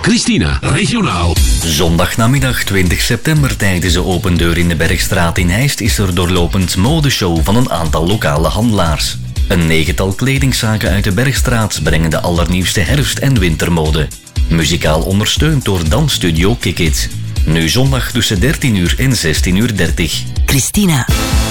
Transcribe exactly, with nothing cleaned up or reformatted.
Christina, regionaal. Zondagnamiddag twintig september tijdens de open deur in de Bergstraat in Heist is er doorlopend modeshow van een aantal lokale handelaars. Een negental kledingzaken uit de Bergstraat brengen de allernieuwste herfst- en wintermode. Muzikaal ondersteund door dansstudio Kick It. Nu zondag tussen dertien uur en zestien uur dertig. Christina.